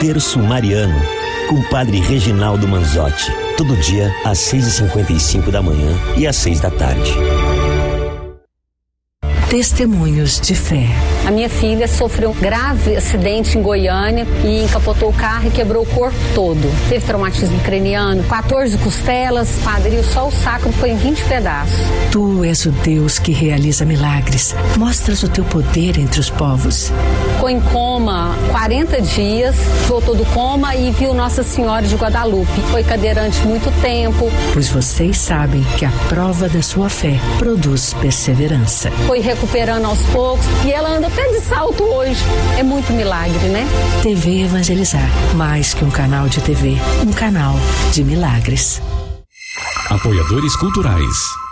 Terço Mariano, com Padre Reginaldo Manzotti. Todo dia, às 6h55 da manhã e às 6 da tarde. Testemunhos de fé. A minha filha sofreu um grave acidente em Goiânia e encapotou o carro e quebrou o corpo todo. Teve traumatismo craniano, 14 costelas, padre, só o sacro foi em 20 pedaços. Tu és o Deus que realiza milagres. Mostras o teu poder entre os povos. Ficou em coma 40 dias, voltou do coma e viu Nossa Senhora de Guadalupe. Foi cadeirante muito tempo. Pois vocês sabem que a prova da sua fé produz perseverança. Foi recuperando aos poucos e ela anda até de salto hoje. É muito milagre, né? TV Evangelizar, mais que um canal de TV, um canal de milagres. Apoiadores culturais.